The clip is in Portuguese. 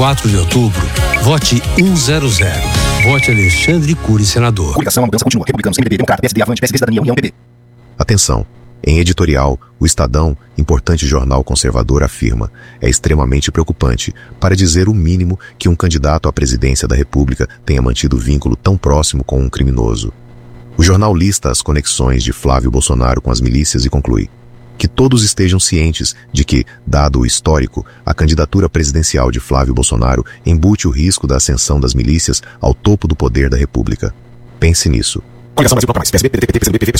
4 de outubro, vote 100. Vote Alexandre Cury, senador. Coligação, a mudança continua. Republicanos, MDB, Democrata, PSD, Avante, PSD, Cidadania, União, PP. Atenção! Em editorial, o Estadão, importante jornal conservador, afirma: é extremamente preocupante, para dizer o mínimo, que um candidato à presidência da República tenha mantido vínculo tão próximo com um criminoso. O jornal lista as conexões de Flávio Bolsonaro com as milícias e conclui que todos estejam cientes de que, dado o histórico, a candidatura presidencial de Flávio Bolsonaro embute o risco da ascensão das milícias ao topo do poder da República. Pense nisso. Coligação Brasil Proclamais, PSB, PDT, PT, PCdoB, PV,